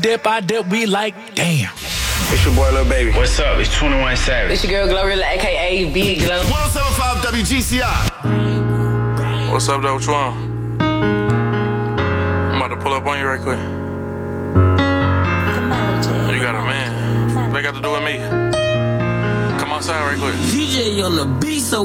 I dip, we like, damn. It's your boy, Lil Baby. What's up? It's 21 Savage. It's your girl, Glorilla, a.k.a. Big Glow. 107.5 WGCI. What's up, though? What you want? I'm about to pull up on you right quick. You got a man. What they got to do with me? Come outside right quick. DJ on the beat, so